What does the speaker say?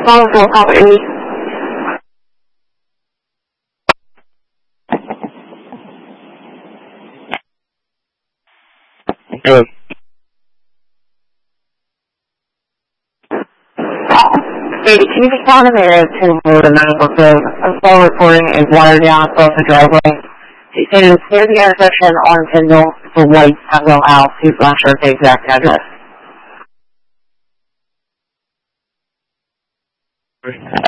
Solid Full Property. Good. Hey, can you be found a minute to move the medical field? A phone recording is wired down across the driveway. It is near the intersection on Tyndall for White Tugwell House. He's not sure the exact address.